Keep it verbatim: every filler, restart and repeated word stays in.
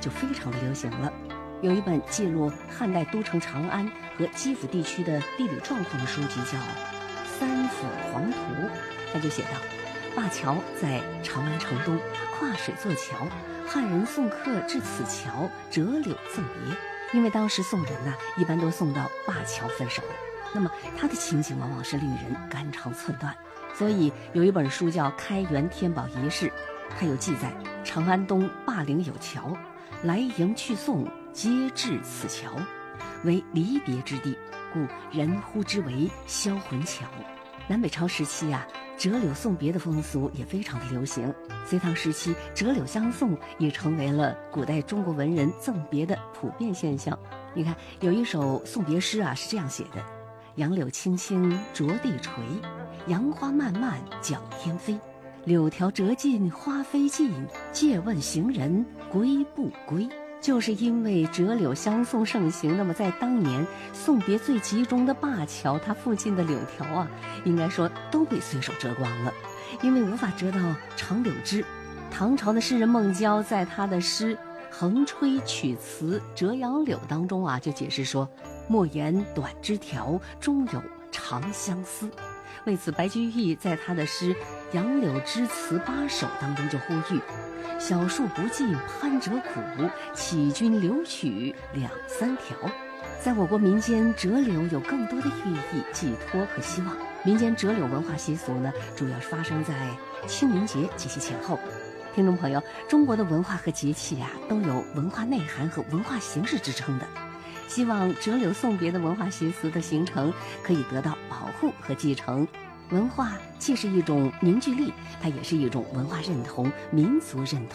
就非常的流行了。有一本记录汉代都城长安和基辅地区的地理状况的书籍叫《三辅黄图》，他就写道：灞桥在长安城东，跨水做桥，汉人送客至此桥，折柳赠别。因为当时送人呐、啊，一般都送到灞桥分手，那么他的情景往往是令人肝肠寸断。所以有一本书叫《开元天宝遗事》，它有记载：长安东灞陵有桥，来迎去送皆至此桥，为离别之地，故人呼之为销魂桥。南北朝时期啊，折柳送别的风俗也非常的流行。隋唐时期，折柳相送也成为了古代中国文人赠别的普遍现象。你看，有一首送别诗啊，是这样写的：杨柳青青着地垂，杨花漫漫讲天飞。柳条折尽花飞尽，借问行人归不归？就是因为折柳相送盛行，那么在当年送别最集中的灞桥，它附近的柳条啊，应该说都被随手折光了，因为无法折到长柳枝。唐朝的诗人孟郊在他的诗《横吹曲辞折杨柳》当中啊，就解释说：莫言短枝条，终有长相思。为此，白居易在他的诗《杨柳枝词八首》当中就呼吁：小树不尽攀折苦，乞君留取两三条。在我国民间，折柳有更多的寓意、寄托和希望。民间折柳文化习俗呢，主要是发生在清明节及其前后。听众朋友，中国的文化和节气啊，都有文化内涵和文化形式支撑的。希望折柳送别的文化习俗的形成可以得到保护和继承。文化既是一种凝聚力，它也是一种文化认同、民族认同。